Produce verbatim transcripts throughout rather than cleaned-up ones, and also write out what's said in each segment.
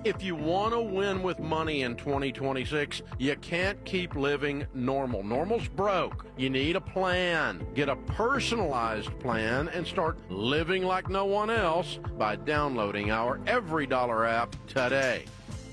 If you want to win with money in twenty twenty-six, you can't keep living normal. Normal's broke. You need a plan. Get a personalized plan and start living like no one else by downloading our Every Dollar app today.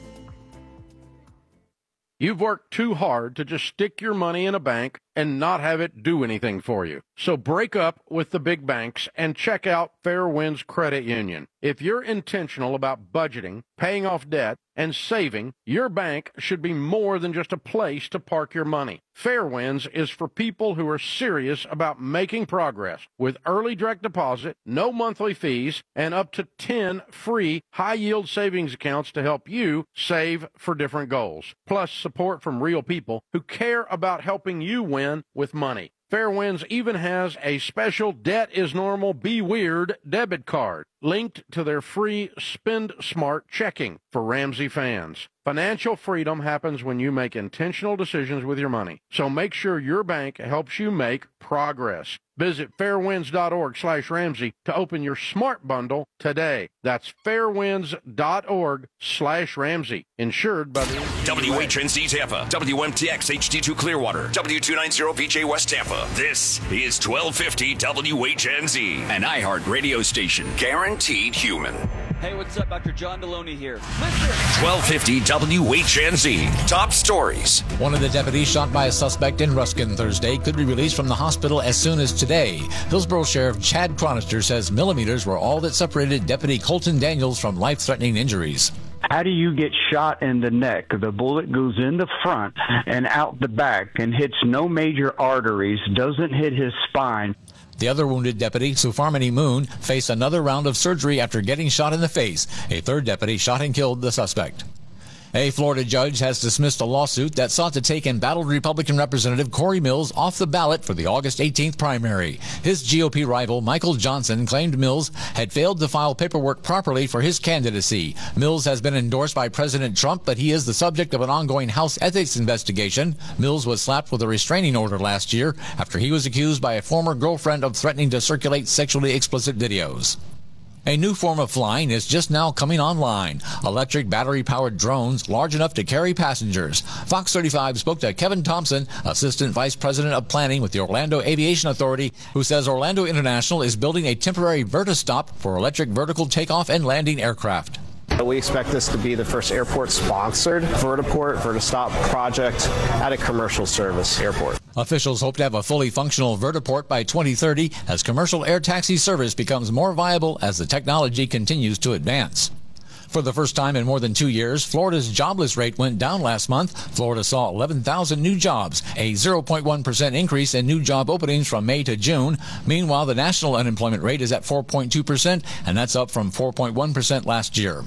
You've worked too hard to just stick your money in a bank and not have it do anything for you. So break up with the big banks and check out Fairwinds Credit Union. If you're intentional about budgeting, paying off debt, and saving, your bank should be more than just a place to park your money. Fairwinds is for people who are serious about making progress with early direct deposit, no monthly fees, and up to ten free high-yield savings accounts to help you save for different goals. Plus support from real people who care about helping you win with money. Fairwinds even has a special Debt is Normal, Be Weird debit card linked to their free Spend Smart checking for Ramsey fans. Financial freedom happens when you make intentional decisions with your money. So make sure your bank helps you make progress. Visit fairwinds.org slash Ramsey to open your smart bundle today. That's fairwinds.org slash Ramsey. Insured by the W H N Z Tampa, W M T X H D two Clearwater, W two ninety V J West Tampa. This is twelve fifty W H N Z, an iHeart radio station, guaranteed human. Hey, what's up? Doctor John Deloney here. Listen. twelve fifty W H N Z. Top stories. One of the deputies shot by a suspect in Ruskin Thursday could be released from the hospital as soon as today. Hillsborough Sheriff Chad Chronister says millimeters were all that separated Deputy Colton Daniels from life-threatening injuries. How do you get shot in the neck? The bullet goes in the front and out the back and hits no major arteries, doesn't hit his spine. The other wounded deputy, Sufarmani Moon, faced another round of surgery after getting shot in the face. A third deputy shot and killed the suspect. A Florida judge has dismissed a lawsuit that sought to take embattled Republican Representative Corey Mills off the ballot for the August eighteenth primary. His G O P rival, Michael Johnson, claimed Mills had failed to file paperwork properly for his candidacy. Mills has been endorsed by President Trump, but he is the subject of an ongoing House ethics investigation. Mills was slapped with a restraining order last year after he was accused by a former girlfriend of threatening to circulate sexually explicit videos. A new form of flying is just now coming online. Electric battery-powered drones large enough to carry passengers. Fox thirty-five spoke to Kevin Thompson, Assistant Vice President of Planning with the Orlando Aviation Authority, who says Orlando International is building a temporary vertistop for electric vertical takeoff and landing aircraft. We expect this to be the first airport-sponsored vertiport, vertistop project at a commercial service airport. Officials hope to have a fully functional vertiport by twenty thirty as commercial air taxi service becomes more viable as the technology continues to advance. For the first time in more than two years, Florida's jobless rate went down last month. Florida saw eleven thousand new jobs, a zero point one percent increase in new job openings from May to June. Meanwhile, the national unemployment rate is at four point two percent, and that's up from four point one percent last year.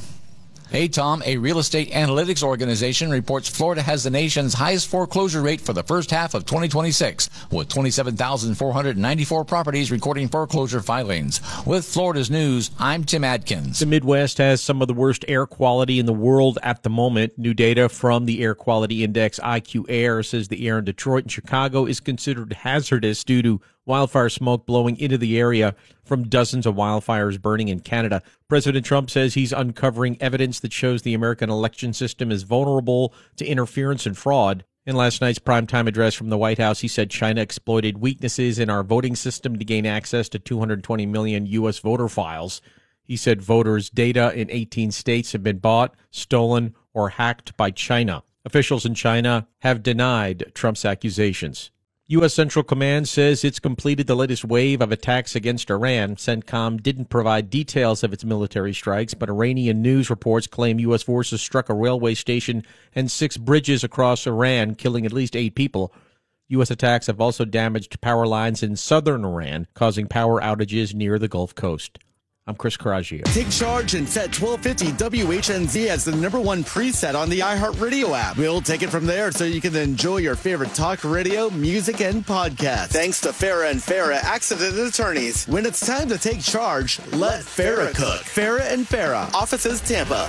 A T O M, a real estate analytics organization, reports Florida has the nation's highest foreclosure rate for the first half of twenty twenty-six, with twenty-seven thousand four hundred ninety-four properties recording foreclosure filings. With Florida's News, I'm Tim Adkins. The Midwest has some of the worst air quality in the world at the moment. New data from the Air Quality Index I Q Air says the air in Detroit and Chicago is considered hazardous due to wildfire smoke blowing into the area from dozens of wildfires burning in Canada. President Trump says he's uncovering evidence that shows the American election system is vulnerable to interference and fraud. In last night's primetime address from the White House, he said China exploited weaknesses in our voting system to gain access to two hundred twenty million U S voter files. He said voters' data in eighteen states have been bought, stolen, or hacked by China. Officials in China have denied Trump's accusations. U S. Central Command says it's completed the latest wave of attacks against Iran. CENTCOM didn't provide details of its military strikes, but Iranian news reports claim U S forces struck a railway station and six bridges across Iran, killing at least eight people. U S attacks have also damaged power lines in southern Iran, causing power outages near the Gulf Coast. I'm Chris Carraggio. Take charge and set twelve fifty W H N Z as the number one preset on the iHeartRadio app. We'll take it from there so you can enjoy your favorite talk radio, music, and podcasts. Thanks to Farah and Farah Accident Attorneys. When it's time to take charge, let Farah cook. Farah and Farah, offices Tampa.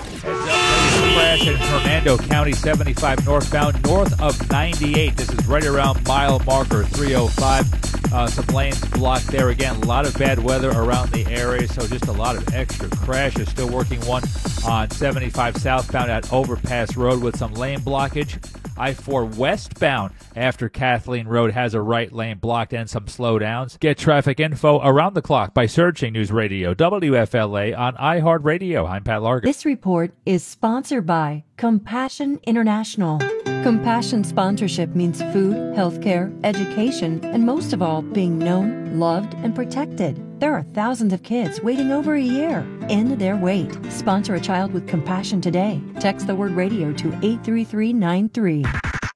Crash in Hernando County, seventy-five northbound, north of ninety-eight. This is right around mile marker three oh five. Uh, some lanes blocked there. Again, a lot of bad weather around the area, so just a lot of extra crashes. Still working one on seventy-five southbound at Overpass Road with some lane blockage. I four westbound after Kathleen Road has a right lane blocked and some slowdowns. Get traffic info around the clock by searching News Radio W F L A on iHeartRadio. I'm Pat Larger. This report is sponsored by Compassion International. Compassion sponsorship means food, healthcare, education, and most of all, being known, loved, and protected. There are thousands of kids waiting over a year. End their wait. Sponsor a child with compassion today. Text the word radio to eight three three nine three.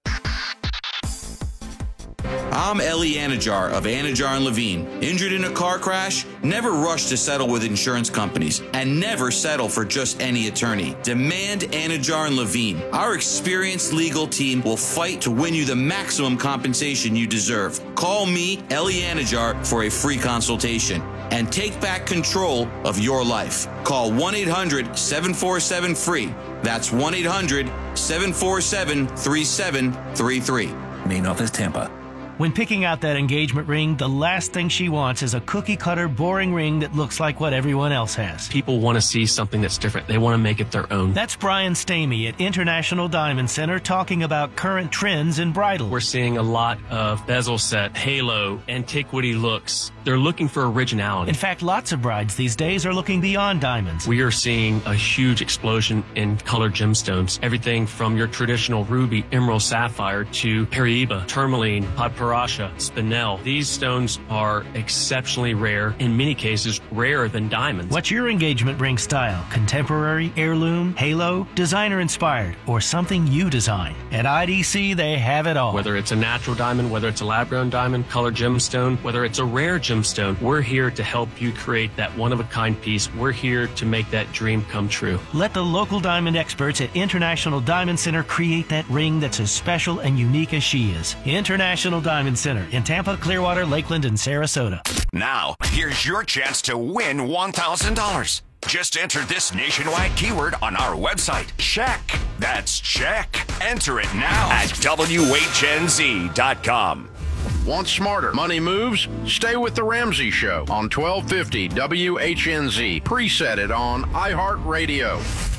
I'm Ellie Anajar of Anajar and Levine. Injured in a car crash? Never rush to settle with insurance companies, and never settle for just any attorney. Demand Anajar and Levine. Our experienced legal team will fight to win you the maximum compensation you deserve. Call me, Ellie Anajar, for a free consultation and take back control of your life. Call one eight hundred seven four seven free. That's one eight hundred seven four seven three seven three three. Main office, Tampa. When picking out that engagement ring, the last thing she wants is a cookie-cutter, boring ring that looks like what everyone else has. People want to see something that's different. They want to make it their own. That's Brian Stamey at International Diamond Center talking about current trends in bridal. We're seeing a lot of bezel set, halo, antiquity looks. They're looking for originality. In fact, lots of brides these days are looking beyond diamonds. We are seeing a huge explosion in colored gemstones. Everything from your traditional ruby, emerald, sapphire to Paraíba, tourmaline, Padpara, spinel. These stones are exceptionally rare, in many cases rarer than diamonds. What's your engagement ring style? Contemporary, heirloom, halo, designer inspired, or something you design? At I D C, they have it all. Whether it's a natural diamond, whether it's a lab-grown diamond, colored gemstone, whether it's a rare gemstone, we're here to help you create that one-of-a-kind piece. We're here to make that dream come true. Let the local diamond experts at International Diamond Center create that ring that's as special and unique as she is. International Diamond Center in Tampa, Clearwater, Lakeland, and Sarasota. Now, here's your chance to win one thousand dollars. Just enter this nationwide keyword on our website. Check. That's check. Enter it now at W H N Z dot com. Want smarter money moves? Stay with The Ramsey Show on twelve fifty W H N Z. Preset it on iHeartRadio.